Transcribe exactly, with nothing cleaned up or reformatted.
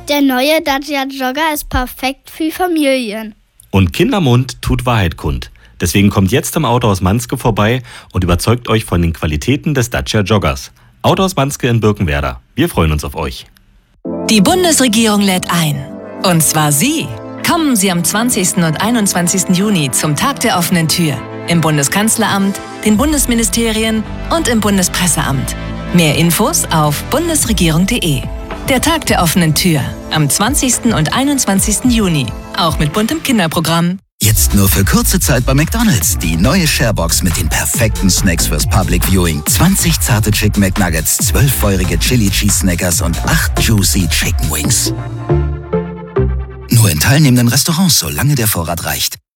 Der neue Dacia Jogger ist perfekt für Familien. Und Kindermund tut Wahrheit kund. Deswegen kommt jetzt im Autohaus Manske vorbei und überzeugt euch von den Qualitäten des Dacia Joggers. Autohaus Manske in Birkenwerder. Wir freuen uns auf euch. Die Bundesregierung lädt ein. Und zwar Sie. Kommen Sie am zwanzigsten und einundzwanzigsten Juni zum Tag der offenen Tür. Im Bundeskanzleramt, den Bundesministerien und im Bundespresseamt. Mehr Infos auf bundesregierung punkt de. Der Tag der offenen Tür. Am zwanzigsten und einundzwanzigsten Juni. Auch mit buntem Kinderprogramm. Jetzt nur für kurze Zeit bei McDonald's. Die neue Sharebox mit den perfekten Snacks fürs Public Viewing. zwanzig zarte Chicken McNuggets, zwölf feurige Chili Cheese Snackers und acht Juicy Chicken Wings. Nur in teilnehmenden Restaurants, solange der Vorrat reicht.